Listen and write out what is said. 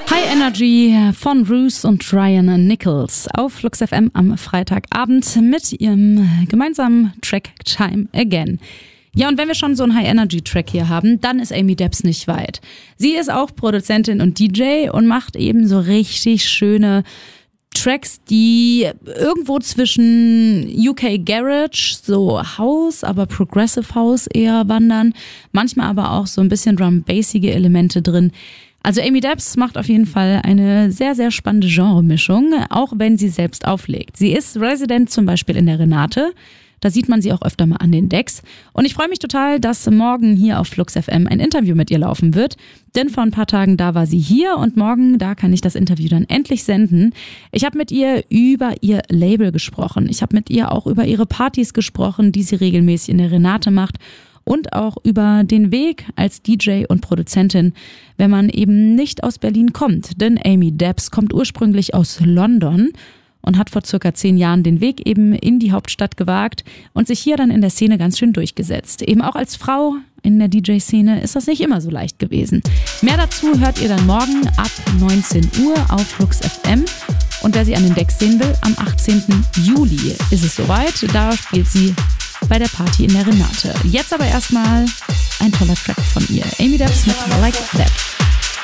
High Energy von Bruce und Ryan Nichols auf Flux FM am Freitagabend mit ihrem gemeinsamen Track Time Again. Ja, und wenn wir schon so einen High-Energy-Track hier haben, dann ist Amy Debs nicht weit. Sie ist auch Produzentin und DJ und macht eben so richtig schöne Tracks, die irgendwo zwischen UK Garage, so House, aber Progressive House eher wandern. Manchmal aber auch so ein bisschen drum-bassige Elemente drin. Also Amy Debs macht auf jeden Fall eine sehr, sehr spannende Genremischung, auch wenn sie selbst auflegt. Sie ist Resident zum Beispiel in der Renate. Da sieht man sie auch öfter mal an den Decks. Und ich freue mich total, dass morgen hier auf Flux FM ein Interview mit ihr laufen wird. Denn vor ein paar Tagen, da war sie hier und morgen, da kann ich das Interview dann endlich senden. Ich habe mit ihr über ihr Label gesprochen. Ich habe mit ihr auch über ihre Partys gesprochen, die sie regelmäßig in der Renate macht. Und auch über den Weg als DJ und Produzentin, wenn man eben nicht aus Berlin kommt. Denn Amy Debs kommt ursprünglich aus London und hat vor circa 10 Jahren den Weg eben in die Hauptstadt gewagt und sich hier dann in der Szene ganz schön durchgesetzt. Eben auch als Frau in der DJ-Szene ist das nicht immer so leicht gewesen. Mehr dazu hört ihr dann morgen ab 19 Uhr auf Flux FM. Und wer sie an den Decks sehen will, am 18. Juli ist es soweit. Da spielt sie bei der Party in der Renate. Jetzt aber erstmal ein toller Track von ihr. Amy Debs mit Like That.